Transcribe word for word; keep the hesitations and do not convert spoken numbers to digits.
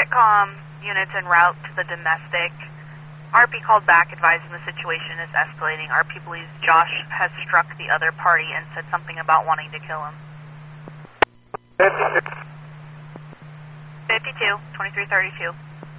Intercom units en route to the domestic. R P called back advising the situation is escalating. R P believes Josh has struck the other party and said something about wanting to kill him. fifty-two, twenty-three thirty-two.